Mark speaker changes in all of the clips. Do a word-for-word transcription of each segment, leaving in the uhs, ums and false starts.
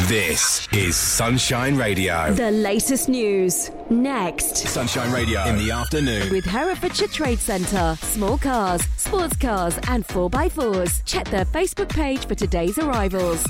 Speaker 1: This is Sunshine Radio.
Speaker 2: The latest news. Next.
Speaker 1: Sunshine Radio in the afternoon.
Speaker 2: With Herefordshire Trade Centre. Small cars, sports cars and four by fours. Check their Facebook page for today's arrivals.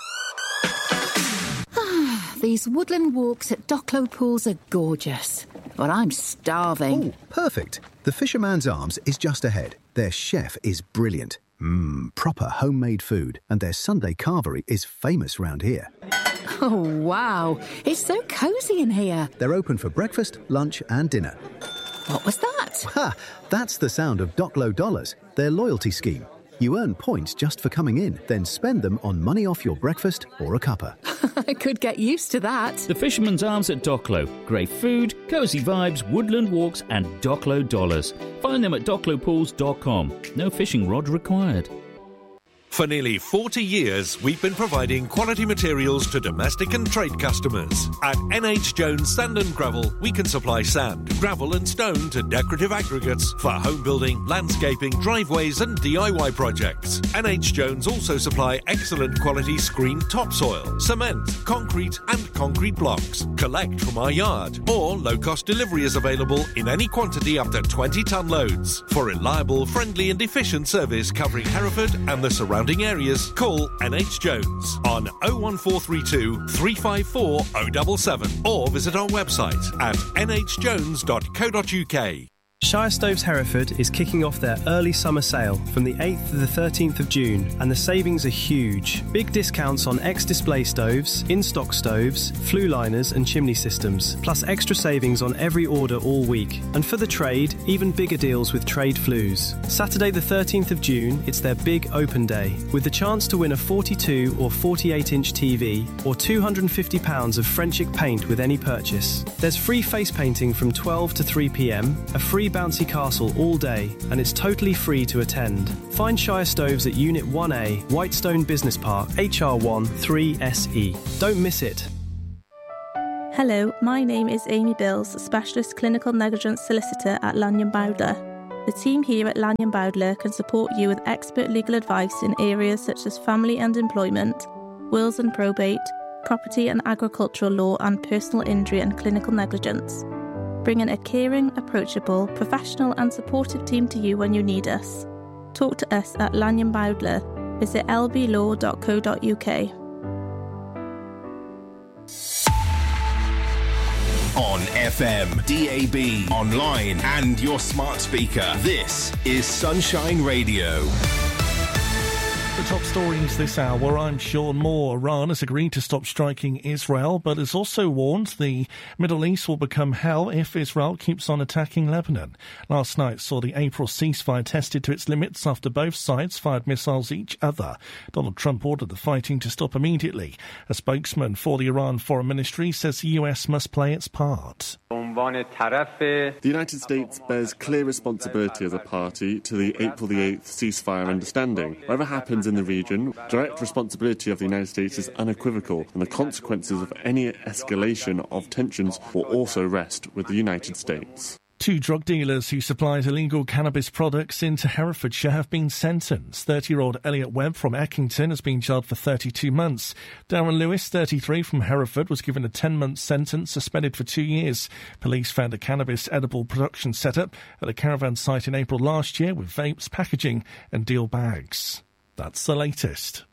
Speaker 3: These woodland walks at Docklow Pools are gorgeous. But I'm starving.
Speaker 4: Oh, perfect. The Fisherman's Arms is just ahead. Their chef is brilliant. Mmm, proper homemade food. And their Sunday carvery is famous round here.
Speaker 3: Oh, wow. It's so cosy in here.
Speaker 4: They're open for breakfast, lunch and dinner.
Speaker 3: What was that?
Speaker 4: Ha! That's the sound of Docklow Dollars, their loyalty scheme. You earn points just for coming in, then spend them on money off your breakfast or a cuppa.
Speaker 3: I could get used to that.
Speaker 5: The Fisherman's Arms at Docklow. Great food, cosy vibes, woodland walks and Docklow dollars. Find them at docklow pools dot com. No fishing rod required.
Speaker 6: For nearly forty years, we've been providing quality materials to domestic and trade customers. At N H Jones Sand and Gravel, we can supply sand, gravel and stone to decorative aggregates for home building, landscaping, driveways and D I Y projects. N H Jones also supply excellent quality screened topsoil, cement, concrete and concrete blocks. Collect from our yard or low-cost delivery is available in any quantity up to twenty tonne loads. For reliable, friendly and efficient service covering Hereford and the surrounding areas, call N H Jones on oh one four three two, three five four, oh seven seven or visit our website at n h jones dot co dot u k.
Speaker 7: Shire Stoves Hereford is kicking off their early summer sale from the eighth to the thirteenth of June, and the savings are huge. Big discounts on ex-display stoves, in-stock stoves, flue liners and chimney systems, plus extra savings on every order all week. And for the trade, even bigger deals with trade flues. Saturday the thirteenth of June, it's their big open day, with the chance to win a forty-two or forty-eight inch T V or two hundred fifty pounds of Frenchic paint with any purchase. There's free face painting from twelve to three p m, a free bouncy castle all day, and it's totally free to attend. Find Shire Stoves at Unit one A, Whitestone Business Park, H R one three S E. Don't miss it.
Speaker 8: Hello, my name is Amy Bills, Specialist Clinical Negligence Solicitor at Lanyon Bowdler. The team here at Lanyon Bowdler can support you with expert legal advice in areas such as family and employment, wills and probate, property and agricultural law and personal injury and clinical negligence. Bringing a caring, approachable, professional and supportive team to you when you need us. Talk to us at Lanyon Bowdler. Visit l b law dot co dot u k.
Speaker 1: On F M, D A B, online and your smart speaker. This is Sunshine Radio.
Speaker 9: The top stories this hour, I'm Sean Moore. Iran has agreed to stop striking Israel, but has also warned the Middle East will become hell if Israel keeps on attacking Lebanon. Last night saw the April ceasefire tested to its limits after both sides fired missiles at each other. Donald Trump ordered the fighting to stop immediately. A spokesman for the Iran Foreign Ministry says the U S must play its part.
Speaker 10: The United States bears clear responsibility as a party to the April the eighth ceasefire understanding. Whatever happens in the region, direct responsibility of the United States is unequivocal, and the consequences of any escalation of tensions will also rest with the United States.
Speaker 9: Two drug dealers who supplied illegal cannabis products into Herefordshire have been sentenced. thirty-year-old Elliot Webb from Eckington has been jailed for thirty-two months. Darren Lewis, thirty-three, from Hereford, was given a ten-month sentence, suspended for two years. Police found a cannabis edible production setup at a caravan site in April last year with vapes, packaging and deal bags. That's the latest.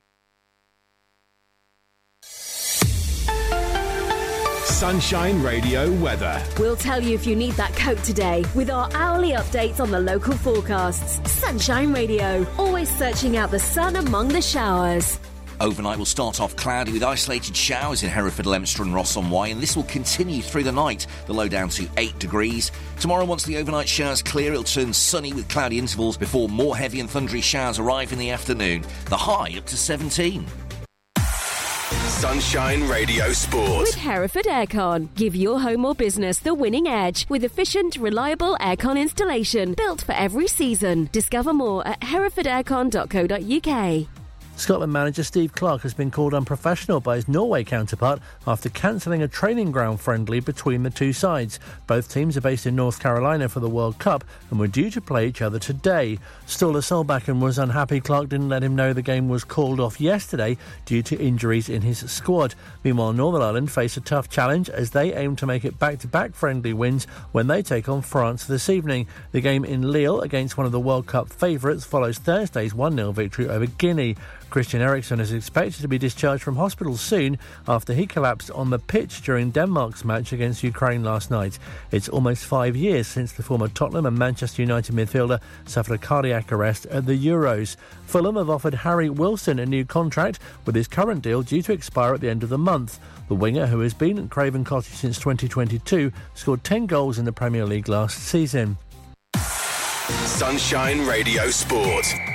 Speaker 1: Sunshine Radio weather.
Speaker 2: We'll tell you if you need that coat today with our hourly updates on the local forecasts. Sunshine Radio, always searching out the sun among the showers.
Speaker 11: Overnight will start off cloudy with isolated showers in Hereford, Leominster and Ross-on-Wye, and this will continue through the night, the low down to eight degrees. Tomorrow, once the overnight showers clear, it'll turn sunny with cloudy intervals before more heavy and thundery showers arrive in the afternoon. The high up to seventeen.
Speaker 1: Sunshine Radio Sport.
Speaker 2: With Hereford Aircon. Give your home or business the winning edge with efficient, reliable aircon installation built for every season. Discover more at hereford aircon dot co dot u k.
Speaker 12: Scotland manager Steve Clarke has been called unprofessional by his Norway counterpart after cancelling a training ground friendly between the two sides. Both teams are based in North Carolina for the World Cup and were due to play each other today. Ståle Solbakken was unhappy Clarke didn't let him know the game was called off yesterday due to injuries in his squad. Meanwhile, Northern Ireland face a tough challenge as they aim to make it back-to-back friendly wins when they take on France this evening. The game in Lille against one of the World Cup favourites follows Thursday's one nil victory over Guinea. Christian Eriksen is expected to be discharged from hospital soon after he collapsed on the pitch during Denmark's match against Ukraine last night. It's almost five years since the former Tottenham and Manchester United midfielder suffered a cardiac arrest at the Euros. Fulham have offered Harry Wilson a new contract, with his current deal due to expire at the end of the month. The winger, who has been at Craven Cottage since twenty twenty-two, scored ten goals in the Premier League last season.
Speaker 1: Sunshine Radio Sport.